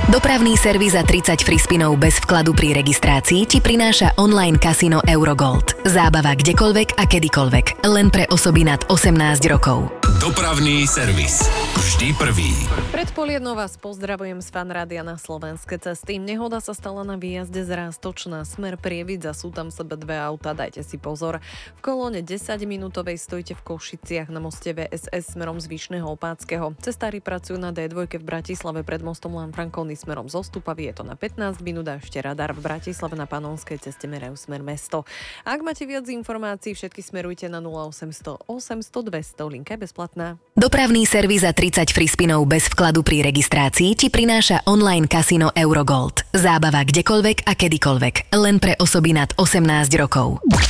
Dopravný servis za 30 free spinov bez vkladu pri registrácii ti prináša online kasino Eurogold. Zábava kdekoľvek a kedykoľvek. Len pre osoby nad 18 rokov. Dopravný servis. Vždy prvý. Pred pol 1 vás pozdravujem z Fan Rádia na Slovenské cesty. Nehoda sa stala na výjazde z Roztočna smer Prievidza. Sú tam sebe dve auta, dajte si pozor. V kolóne 10-minútovej stojte v Košiciach na moste VSS smerom z Vyšného Opátskeho. Cestári pracujú na D2 v Bratislave pred mostom Lanfrankovny smerom z Ostupavy. Je to na 15 minút a ešte radar v Bratislave na Panonskej ceste merajú smer mesto. Ak máte viac informácií, všetky smerujte na 0800 800 200. Linka je bezplatná. Dopravný servis za 30 free spinov bez vkladu pri registrácii ti prináša online kasino Eurogold. Zábava kdekoľvek a kedykoľvek. Len pre osoby nad 18 rokov.